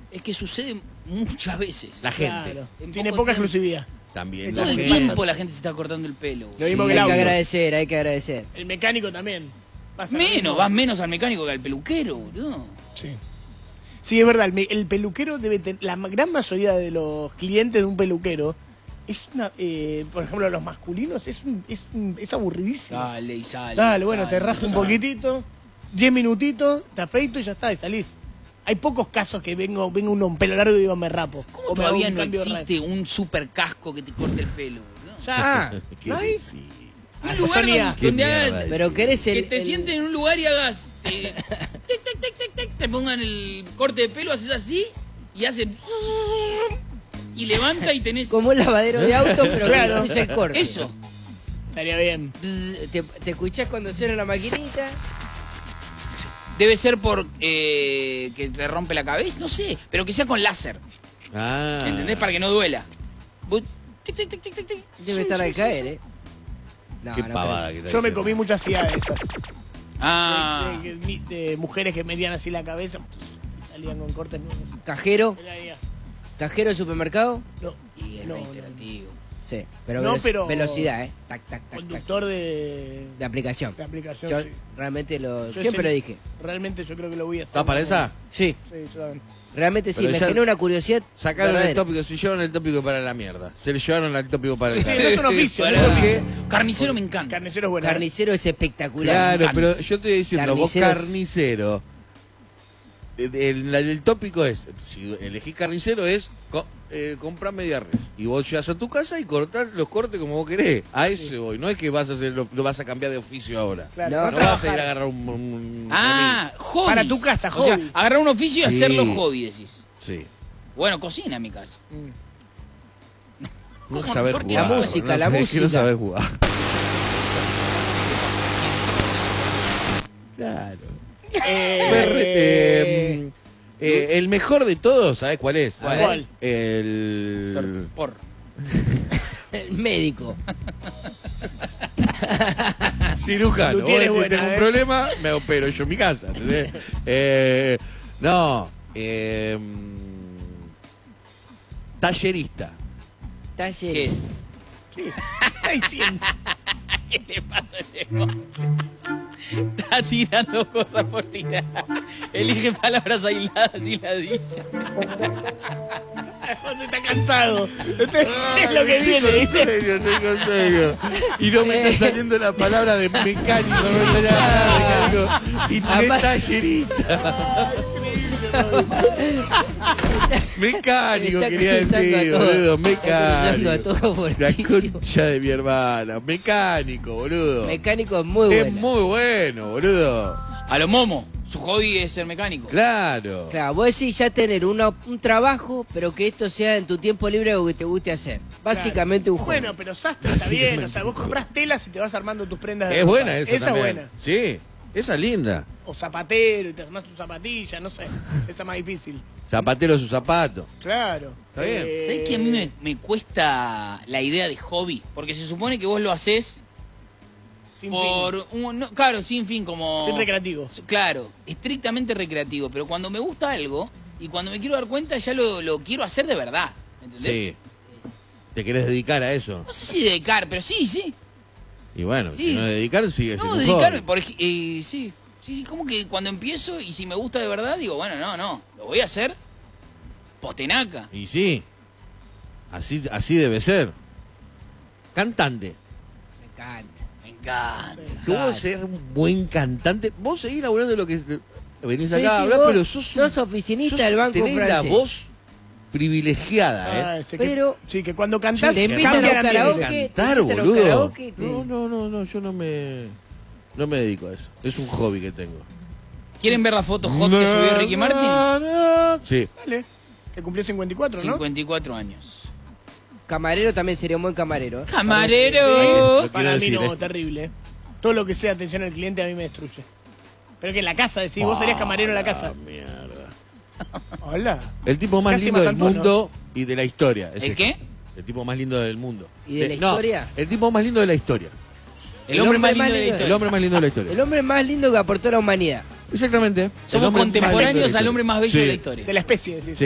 Es que sucede muchas veces. La gente. Claro, En tiene poco poca tiempo. exclusividad. También Todo la el gente. tiempo la gente se está cortando el pelo. Lo mismo Sí, que el hay que auto. agradecer, hay que agradecer. El mecánico también. Pasa lo Menos, mismo. vas menos al mecánico que al peluquero, boludo. Sí. Sí, es verdad. El peluquero debe tener. La gran mayoría de los clientes de un peluquero es una. Por ejemplo, los masculinos es aburridísimo. Dale y sale. Dale, bueno, sale, te rasco un sale. poquitito, 10 minutitos, te afeito y ya está, y salís. Hay pocos casos que venga un pelo largo y digo me rapo. ¿Cómo O me hago todavía un no cambio existe un super casco que te corte el pelo, boludo? Ya. Qué ¿No hay? sí. Un Ah, lugar Sonia. Qué donde mierda hagas, es. Pero querés que el... te sienten en un lugar y hagas tic, tic, tic, tic, tic, te pongan el corte de pelo, haces así y hace y levanta y tenés Como un lavadero de autos, pero Claro. que no el corte. eso. Estaría bien. Te escuchás cuando suena la maquinita. Debe ser por que te rompe la cabeza, no sé, pero que sea con láser, Ah. ¿entendés? Para que no duela. Vos, tic, tic, tic, tic, tic, tic. Debe estar al caer, ¿eh? No, Qué no pavada que está Yo me diciendo. comí muchas ideas de esas. Ah, De mujeres que medían así la cabeza y salían con cortes nuevos. creo. Cajero, Era idea. cajero de supermercado. No, y es no, reiterativo. Sí, pero, No, pero- velocidad, ¿eh? Tac, tac, tac, tac. conductor de De aplicación, Yo sí. realmente Yo siempre lo ese- dije. Realmente yo creo que lo voy a hacer. ¿Estás para esa? Sí, Sí, yo también. realmente sí, Pero me ya genera una curiosidad. Sacaron el verdadera. tópico, se llevaron el tópico para la mierda. Se le llevaron el tópico para el Sí, no carajo. es un oficio, no Pará. es un oficio. Carnicero me encanta. Carnicero es bueno. Carnicero es espectacular. Claro, Carne. pero yo te estoy diciendo, vos Carniceros. carnicero. El tópico es, si elegís carnicero es comprar media res. Y vos llegas a tu casa y cortás los cortes como vos querés. A eso voy. No es que vas a hacer lo vas a cambiar de oficio ahora. Claro, No, No no vas a ir a trabajar. agarrar un Ah, hobby. Para tu casa, O sea, hobby. agarrar un oficio y Sí. hacerlo hobby, decís. Sí. Bueno, cocina en mi caso. No ¿Cómo? saber ¿Por qué? jugar. La música, no la sabés música. que no saber jugar. Claro. El mejor de todos, ¿sabés cuál es? ¿Cuál? El Por. El médico. cirujano. Tú tienes Vos buena, tengo un ¿eh? problema, me opero yo en mi casa. ¿Entendés? No. Tallerista. Taller. ¿Qué es? Está diciendo. ¿Qué le pasa a ese hombre? Está tirando cosas por tirar. Elige palabras aisladas y las dice. José está cansado. Es lo que viene, ¿viste? En serio. Y no me está saliendo la palabra de mecánico, no me sale nada de mecánico. Y tres Aparte- tallerista. Mecánico, Está quería cruzando decir, a todo. boludo. Está cruzando a Mecánico. todo por La ti. concha de mi hermana. Mecánico, boludo. Mecánico es muy Es bueno. muy bueno, boludo. A lo momo. Su hobby es ser mecánico. Claro. Claro, vos decís ya tener un trabajo, pero que esto sea en tu tiempo libre algo que te guste hacer. Básicamente un hobby. Bueno, pero sastre está bien. O sea, vos compras telas y te vas armando tus prendas de Es ropa. buena esa Esa es también. buena. Sí, esa es linda. O zapatero y te armás tu zapatilla, no sé. Esa es más difícil. Zapatero su zapato. Claro. Está bien. ¿Sabés que a mí me cuesta la idea de hobby? Porque se supone que vos lo haces Sin por claro, sin fin, como... fin. Fin recreativo. Claro, estrictamente recreativo. Pero cuando me gusta algo y cuando me quiero dar cuenta ya lo quiero hacer de verdad. ¿Entendés? Sí. ¿Te querés dedicar a eso? No sé si dedicar, pero sí, sí. Y bueno, Sí, si no sí. dedicar, sigue No, siendo un dedicarme, hobby. sí. Sí, como que cuando empiezo y si me gusta de verdad, digo, bueno, no, lo voy a hacer postenaca. Y sí, así debe ser. Cantante. Me encanta. Me encanta. ¿Cómo ser un buen cantante? Vos seguís laburando lo que venís Sí, acá a sí, hablar, vos pero sos oficinista del Banco tenés Francés. la voz privilegiada, ¿eh? Ah, sé Pero- sí, que cuando cantás Te invitan a cambia un el ambiente. karaoke. Cantar, te invitan a un boludo. karaoke, te- No, yo no me dedico a eso. Es un hobby que tengo. ¿Quieren ver la foto hot que subió Ricky Martin? Sí. Dale. Que cumplió 54, ¿no? 54 años. Camarero también sería un buen camarero. ¿eh? ¡Camarero! Lo Para quiero mí decir, no, terrible. Todo lo que sea atención al cliente a mí me destruye. Pero que en la casa, decís, vos serías camarero en la casa. Mierda. Hola. El tipo más Casi lindo del Matantono. mundo y de la historia. ¿El qué? El tipo más lindo del mundo. ¿Y de la No, historia? el tipo más lindo de la historia. El hombre más lindo de la El historia. hombre más lindo de la historia. El hombre más lindo que aportó a la humanidad. Exactamente. El Somos hombre más lindo de la contemporáneos al historia. hombre más bello Sí. de la historia. De la especie, decís. Sí.